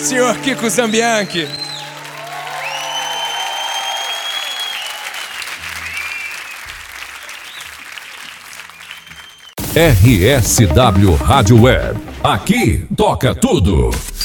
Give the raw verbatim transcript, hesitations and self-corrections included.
senhor Kiko Zambianchi. R S W Rádio Web. Aqui toca tudo.